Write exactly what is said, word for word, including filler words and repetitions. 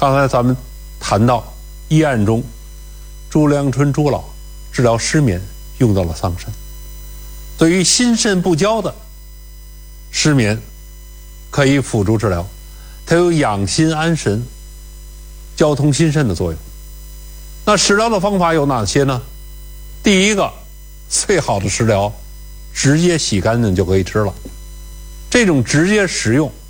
刚才咱们谈到医案中，朱良春朱老治疗失眠用到了桑葚。对于心肾不交的失眠，可以辅助治疗，它有养心安神、交通心肾的作用。那食疗的方法有哪些呢？第一个，最好的食疗，直接洗干净就可以吃了。这种直接食用